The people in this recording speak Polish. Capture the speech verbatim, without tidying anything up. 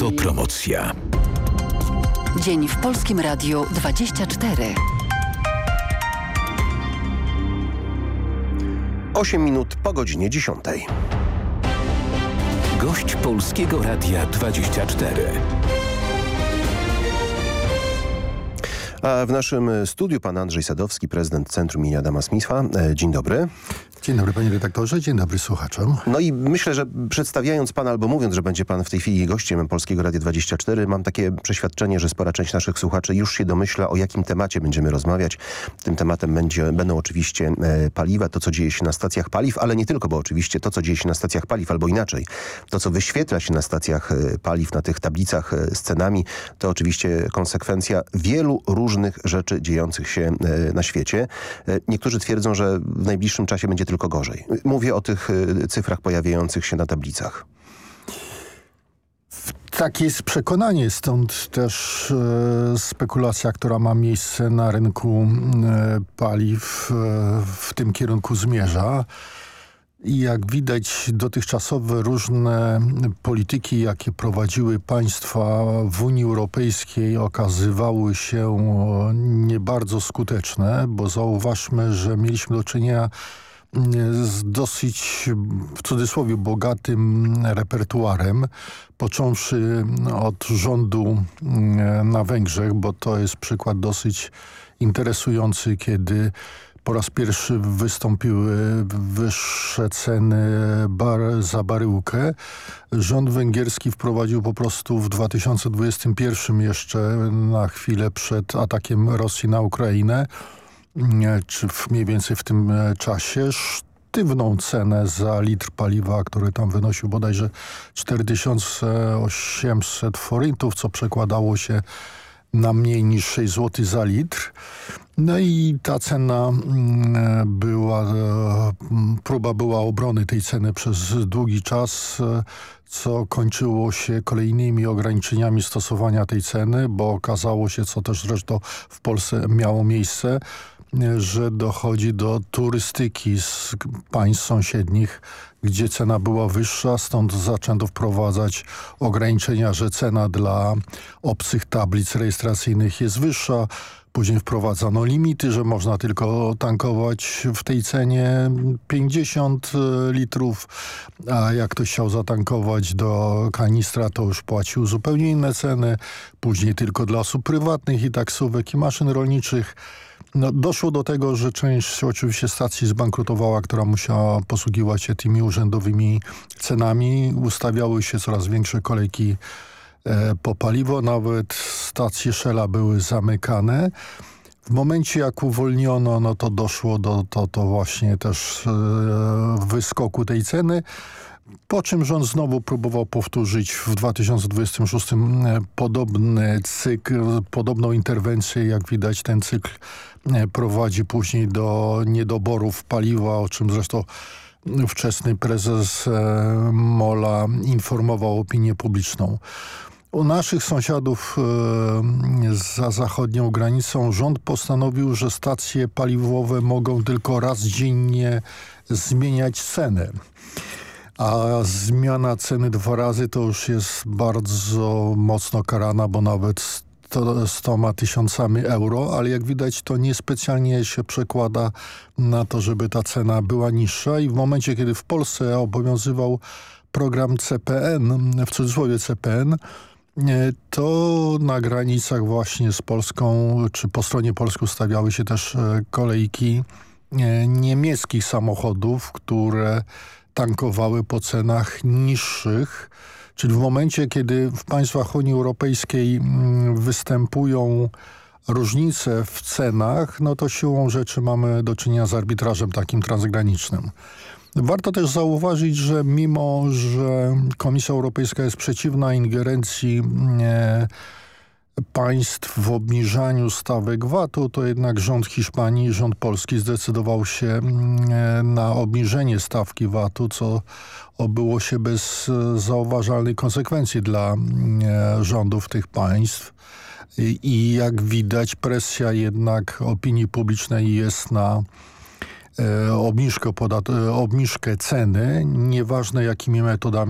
Autopromocja. Dzień w Polskim Radiu dwadzieścia cztery. osiem minut po godzinie dziesiątej. Gość Polskiego Radia dwadzieścia cztery. A w naszym studiu pan Andrzej Sadowski, prezydent Centrum imienia Adama Smitha. Dzień dobry. Dzień dobry panie redaktorze, dzień dobry słuchaczom. No i myślę, że przedstawiając pana albo mówiąc, że będzie pan w tej chwili gościem Polskiego Radia dwadzieścia cztery, mam takie przeświadczenie, że spora część naszych słuchaczy już się domyśla, o jakim temacie będziemy rozmawiać. Tym tematem będzie, będą oczywiście e, paliwa, to co dzieje się na stacjach paliw, ale nie tylko, bo oczywiście to co dzieje się na stacjach paliw, albo inaczej, to co wyświetla się na stacjach e, paliw, na tych tablicach e, z cenami, to oczywiście konsekwencja wielu różnych rzeczy dziejących się e, na świecie. E, niektórzy twierdzą, że w najbliższym czasie będzie tylko gorzej. Mówię o tych y, cyfrach pojawiających się na tablicach. Takie jest przekonanie, stąd też e, spekulacja, która ma miejsce na rynku e, paliw, e, w tym kierunku zmierza. I jak widać, dotychczasowe różne polityki, jakie prowadziły państwa w Unii Europejskiej, okazywały się nie bardzo skuteczne, bo zauważmy, że mieliśmy do czynienia z dosyć, w cudzysłowie, bogatym repertuarem, począwszy od rządu na Węgrzech, bo to jest przykład dosyć interesujący, kiedy po raz pierwszy wystąpiły wyższe ceny bar za baryłkę. Rząd węgierski wprowadził po prostu w dwa tysiące dwudziestym pierwszym jeszcze na chwilę przed atakiem Rosji na Ukrainę, czy w, mniej więcej w tym czasie, sztywną cenę za litr paliwa, który tam wynosił bodajże cztery tysiące osiemset forintów, co przekładało się na mniej niż sześć złotych za litr. No i ta cena była, próba była obrony tej ceny przez długi czas, co kończyło się kolejnymi ograniczeniami stosowania tej ceny, bo okazało się, co też zresztą w Polsce miało miejsce, że dochodzi do turystyki z państw sąsiednich, gdzie cena była wyższa, stąd zaczęto wprowadzać ograniczenia, że cena dla obcych tablic rejestracyjnych jest wyższa. Później wprowadzano limity, że można tylko tankować w tej cenie pięćdziesiąt litrów, a jak ktoś chciał zatankować do kanistra, to już płacił zupełnie inne ceny. Później tylko dla osób prywatnych i taksówek i maszyn rolniczych. No, doszło do tego, że część oczywiście stacji zbankrutowała, która musiała posługiwać się tymi urzędowymi cenami. Ustawiały się coraz większe kolejki e, po paliwo. Nawet stacje Shella były zamykane. W momencie jak uwolniono, no to doszło do to, to właśnie też e, wyskoku tej ceny. Po czym rząd znowu próbował powtórzyć w dwa tysiące dwudziestym szóstym podobny cykl, podobną interwencję. Jak widać, ten cykl prowadzi później do niedoborów paliwa, o czym zresztą ówczesny prezes MOL-a informował opinię publiczną. U naszych sąsiadów e, za zachodnią granicą rząd postanowił, że stacje paliwowe mogą tylko raz dziennie zmieniać cenę. A zmiana ceny dwa razy to już jest bardzo mocno karana, bo nawet sto tysiącami euro, ale jak widać to niespecjalnie się przekłada na to, żeby ta cena była niższa i w momencie, kiedy w Polsce obowiązywał program C P N, w cudzysłowie C P N, to na granicach właśnie z Polską, czy po stronie polskiej stawiały się też kolejki niemieckich samochodów, które tankowały po cenach niższych, czyli w momencie, kiedy w państwach Unii Europejskiej występują różnice w cenach, no to siłą rzeczy mamy do czynienia z arbitrażem takim transgranicznym. Warto też zauważyć, że mimo, że Komisja Europejska jest przeciwna ingerencji e, państw w obniżaniu stawek V A T-u, to jednak rząd Hiszpanii i rząd Polski zdecydował się na obniżenie stawki V A T-u, co obyło się bez zauważalnej konsekwencji dla rządów tych państw. I, i jak widać, presja jednak opinii publicznej jest na obniżkę, podat- obniżkę ceny, nieważne jakimi metodami